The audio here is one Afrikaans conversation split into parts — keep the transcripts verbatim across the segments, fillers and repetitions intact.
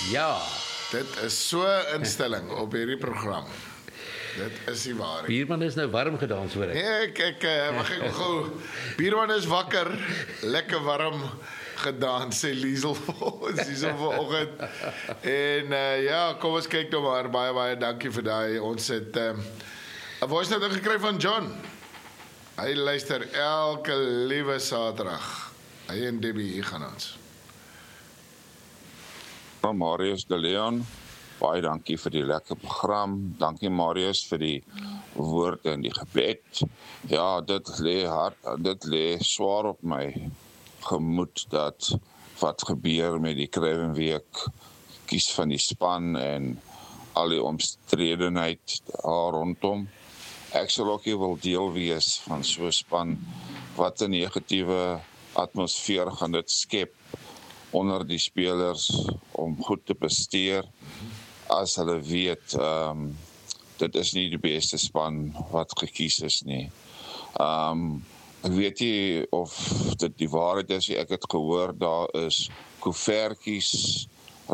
Ja. Dit is so 'n instelling op hierdie program. Dit is die waarheid. Bierman is nou warm gedans, hoor ek. Nee, kyk, uh, mag ek gou. Bierman is wakker, lekker warm gedaan, sê Liesel ons hier so vanoggend. En uh, ja, kom ons kyk nou maar. Baie baie dankie vir daai. Ons het 'n uh, voice note gekry van John. Hy luister elke liewe Saterdag. Hy en Debbie hier gaan ons. Marius de Leon, baie dankie vir die lekker program. Dankie Marius vir die woorde en die gebed. Ja, dit lê hard, dit lê swaar op my gemoed dat wat gebeur met die Kruiwenweek, kies van die span en al die omstredenheid daar rondom. Ek sal ook nie wil deel wees van so 'n span. Wat 'n negatiewe atmosfeer gaan dit skep onder die spelers om goed te presteer as hulle weet um, dit is nie die beste span wat gekies is nie. Um, ek weet nie of dit die waarheid is, ek het gehoor daar is koevertjies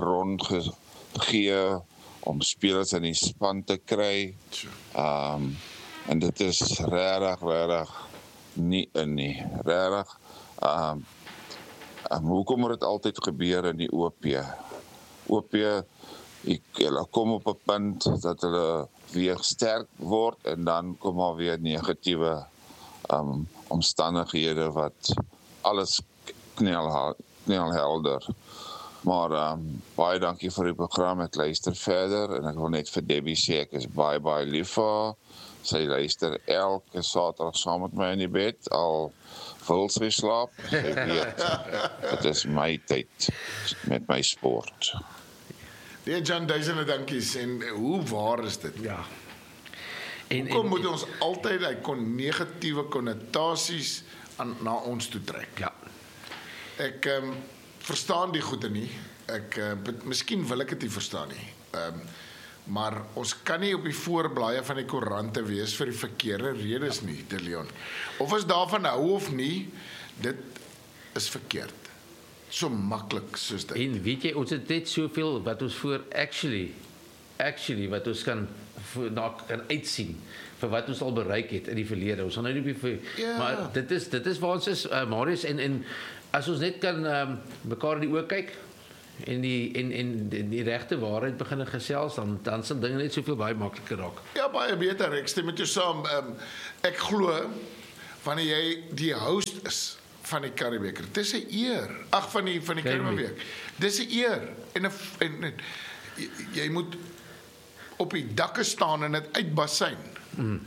rondgegee om spelers in die span te kry. Um, en dit is regtig, regtig nie in nie. Regtig. Um, um, hoekom moet dit altyd gebeur in die O P? O P, ek, hulle kom op 'n punt dat hulle weer sterk word en dan kom maar weer negatiewe um, omstandighede wat alles knel, knelhelder. Maar um, baie dankie vir die program, ek luister verder en ek wil net vir Debbie sê, ek is baie baie lief vir haar. Sy luister elke Saterdag saam met my in die bed, al wil sy slaap, sy weet, dit is my tyd met my sport. Nee, John, duisende dankies, en hoe waar is dit? Ja. En, Hoekom en, moet ons altyd hy kon negatiewe konnotasies aan na ons toe trek? Ja. Ek um, verstaan die goede nie. Ek uh, miskien wil ek dit nie verstaan nie. Um, maar ons kan nie op die voorblaaie van die koerante wees vir die verkeerde redes nie, De Leon. Of is daarvan hou of nie, dit is verkeerd. So maklik soos dit. En weet jy, ons het net soveel wat ons voor actually actually wat ons kan na kan uitsien vir wat ons al bereik het in die verlede. Ons gaan nou nie vir Ja. maar dit is dit is waar ons is, uh, Marius, en en as ons net kan um, mekaar in die oë kyk en die en en die, die regte waarheid begin gesels, dan dan sal dinge net soveel baie makliker raak. Ja, baie beter. Ek stem met jou saam. Um, ek glo wanneer jy die host is van die Curriebeeker. Dis 'n eer. Ag van die van die Curriebeeker. Dis 'n eer en 'n en, en jy, jy moet op die dakke staan en dit uitbasyn. Mm.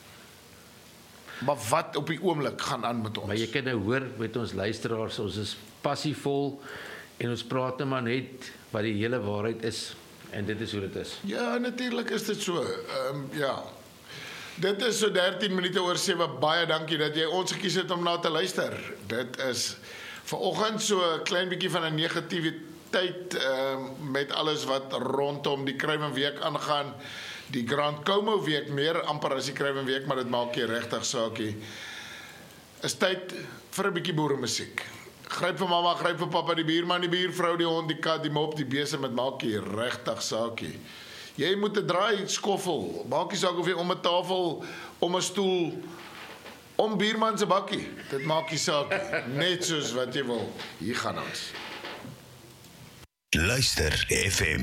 Maar wat op die oomblik gaan aan met ons? Maar jy kan nou hoor met ons luisteraars, ons is passievol en ons praat net maar net wat die hele waarheid is en dit is hoe dit is. Ja, natuurlik is dit so. Ehm um, ja. Dit is so dertien minute oor sewe. Baie dankie dat jy ons gekies het om na te luister. Dit is vanoggend so 'n klein bietjie van 'n negativiteit ehm um, met alles wat rondom die Kruiwenweek aangaan. Die Grand Como week meer amper as die Kruiwenweek, maar dit maak nie regtig saakie. Is tyd vir 'n bietjie boeremusiek. Gryp vir mamma, gryp vir pappa, die buurman, die buurvrou, die hond, die kat, die mop, die besem, dit maak nie regtig saakie. Jy moet 'n draai skoffel, maak nie saak of jy om 'n tafel, om 'n stoel, om buurman se bakkie. Dit maak nie saak nie, net soos wat jy wil. Hier gaan ons. Luister F M.